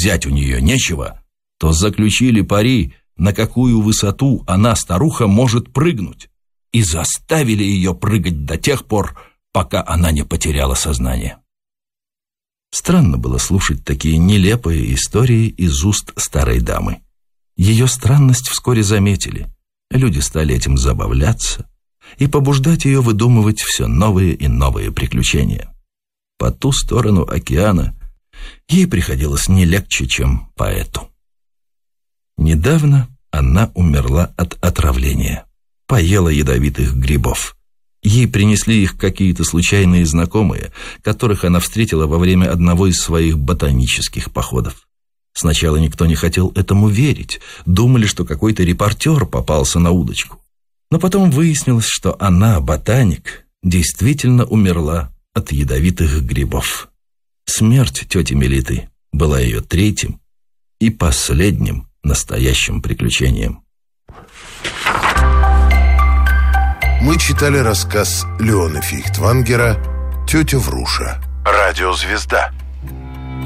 взять у нее нечего, то заключили пари, на какую высоту она, старуха, может прыгнуть, и заставили ее прыгать до тех пор, пока она не потеряла сознание. Странно было слушать такие нелепые истории из уст старой дамы. Ее странность вскоре заметили. Люди стали этим забавляться и побуждать ее выдумывать все новые и новые приключения. По ту сторону океана ей приходилось не легче, чем поэту. Недавно она умерла от отравления, поела ядовитых грибов. Ей принесли их какие-то случайные знакомые, которых она встретила во время одного из своих ботанических походов. Сначала никто не хотел этому верить, думали, что какой-то репортер попался на удочку. Но потом выяснилось, что она, ботаник, действительно умерла от ядовитых грибов. Смерть тети Мелиты была ее третьим и последним настоящим приключением. Мы читали рассказ Леона Фейхтвангера «Тетя Вруша». Радиозвезда.